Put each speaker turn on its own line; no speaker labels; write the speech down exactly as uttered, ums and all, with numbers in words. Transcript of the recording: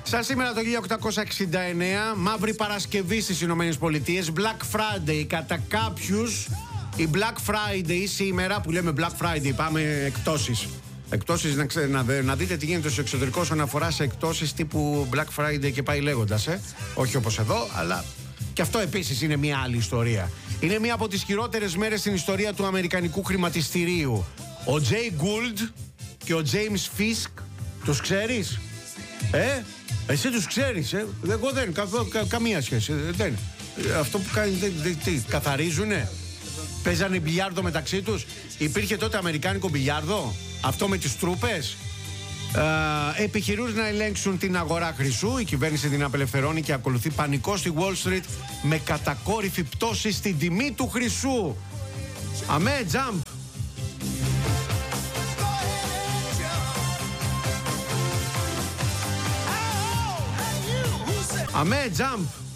Σαν σήμερα το χίλια οκτακόσια εξήντα εννέα, Μαύρη Παρασκευή στις Ηνωμένες Πολιτείες, Black Friday. Κατά κάποιους, η Black Friday σήμερα, που λέμε Black Friday, πάμε εκτόσεις. Εκτόσεις, να, ξέ, να, να δείτε τι γίνεται στο εξωτερικό όσον αφορά σε εκτόσεις τύπου Black Friday και πάει λέγοντας, ε. Όχι όπως εδώ, αλλά και αυτό επίσης είναι μια άλλη ιστορία. Είναι μια από τις χειρότερες μέρες στην ιστορία του αμερικανικού χρηματιστηρίου. Ο Jay Gould και ο James Fisk, τους ξέρεις? Ε, εσύ τους ξέρεις, ε? Εγώ δεν, κα, κα, καμία σχέση, δεν. Αυτό που κάνει, δεν, δεν, τι, καθαρίζουνε? Παίζανε μπιλιάρδο μεταξύ τους? Υπήρχε τότε αμερικάνικο μπιλιάρδο? Αυτό με τις τρούπες? Ε, επιχειρούν να ελέγξουν την αγορά χρυσού. Η κυβέρνηση την απελευθερώνει και ακολουθεί πανικό στη Wall Street με κατακόρυφη πτώση στην τιμή του χρυσού. Αμέ, jump! Αμέ, jump!